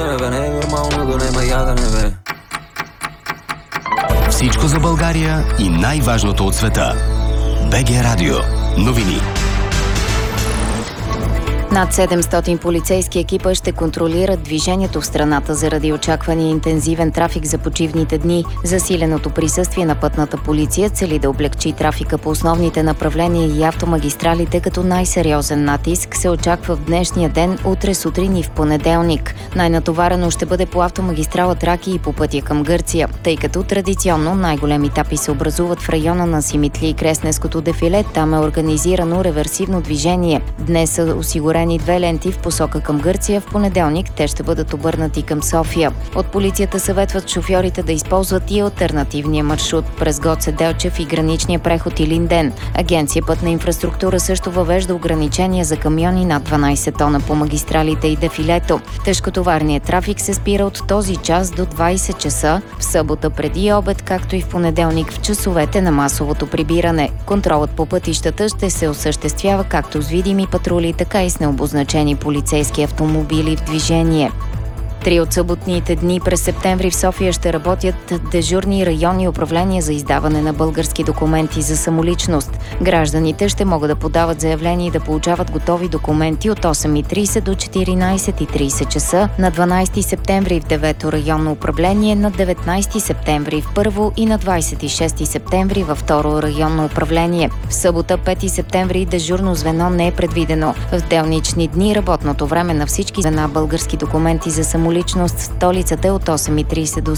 ядене, бе, не е нормално да нема ядене, бе. Всичко за България и най-важното от света. БГ Радио. Новини. Над 700 полицейски екипа ще контролират движението в страната заради очаквания интензивен трафик за почивните дни. Засиленото присъствие на пътната полиция цели да облегчи трафика по основните направления и автомагистралите, като най-сериозен натиск се очаква в днешния ден, утре сутрин и в понеделник. Най-натоварено ще бъде по автомагистрала Тракия и по пътя към Гърция, тъй като традиционно най-големи етапи се образуват в района на Симитли и Кресненското дефиле. Там е организирано реверсивно движение. Днес са осигурени 2 ленти в посока към Гърция. В понеделник те ще бъдат обърнати към София. От полицията съветват шофьорите да използват и алтернативния маршрут през Гоце Делчев и граничния преход Илинден. Агенция Пътна инфраструктура също въвежда ограничения за камиони над 12 тона по магистралите и дефилето. Тежкотоварният трафик се спира от този час до 20 часа в събота преди обед, както и в понеделник в часовете на масовото прибиране. Контролът по пътищата ще се осъществява както с видими патрули, така и с необозначени полицейски автомобили в движение. 3 от съботните дни през септември в София ще работят дежурни районни управления за издаване на български документи за самоличност. Гражданите ще могат да подават заявления и да получават готови документи от 8:30 до 14:30 часа на 12 септември в 9-то районно управление, на 19 септември в 1-во и на 26 септември във 2-ро районно управление. В събота, 5 септември, дежурно звено не е предвидено. В делнични дни работното време на всички звена български документи за самоличност в столицата е от 8:30 до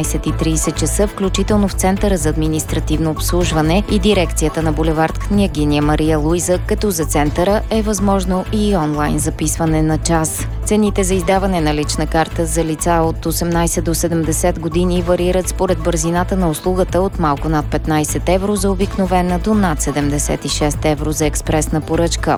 17:30 часа, включително в Центъра за административно обслужване и дирекцията на булевард Княгиня Мария Луиза, като за Центъра е възможно и онлайн записване на час. Цените за издаване на лична карта за лица от 18 до 70 години варират според бързината на услугата от малко над 15 евро за обикновена до над 76 евро за експресна поръчка.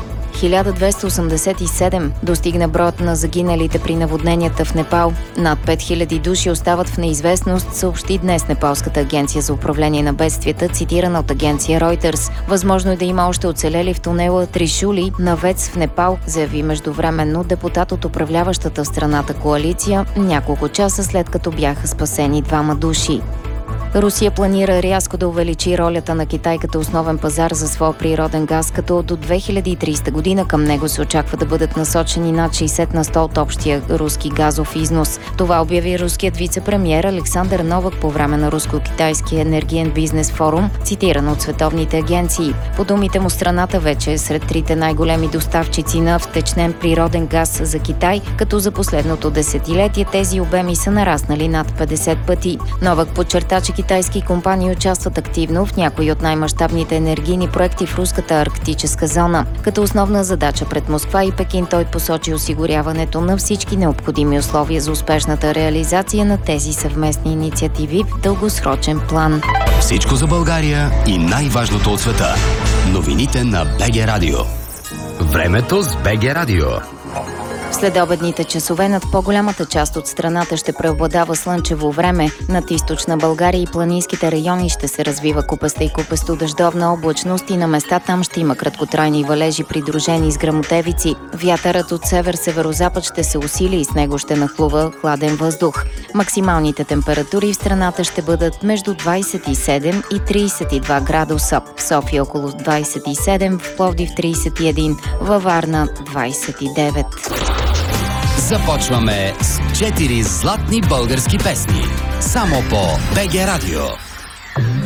1287 достигна броят на загиналите при наводненията в Непал. Над 5000 души остават в неизвестност, съобщи днес Непалската агенция за управление на бедствията, цитирана от агенция Reuters. Възможно е да има още оцелели в тунела Тришули на ВЕЦ в Непал, заяви междувременно депутат от управляващата в страната коалиция, няколко часа след като бяха спасени 2 души. Русия планира рязко да увеличи ролята на Китай като основен пазар за своя природен газ, като до 2030 година към него се очаква да бъдат насочени над 60 на 100 от общия руски газов износ. Това обяви руският вице-премиер Александър Новак по време на руско-китайския енергиен бизнес форум, цитиран от световните агенции. По думите му, страната вече е сред 3 най-големи доставчици на втечнен природен газ за Китай, като за последното десетилетие тези обеми са нараснали над 50 пъти. Новак подчерта, че китайски компании участват активно в някои от най-мащабните енергийни проекти в руската арктическа зона. Като основна задача пред Москва и Пекин той посочи осигуряването на всички необходими условия за успешната реализация на тези съвместни инициативи в дългосрочен план. Всичко за България и най-важното от света. Новините на БГ Радио. Времето с БГ Радио. В следобедните часове над по-голямата част от страната ще преобладава слънчево време. Над източна България и планинските райони ще се развива купеста и купесто дъждовна облачност и на места там ще има краткотрайни валежи, придружени с гръмотевици. Вятърът от север-северозапад ще се усили и с него ще нахлува хладен въздух. Максималните температури в страната ще бъдат между 27 и 32 градуса. В София около 27, в Пловдив 31, във Варна 29. Започваме с 4 златни български песни. Само по БГ Радио.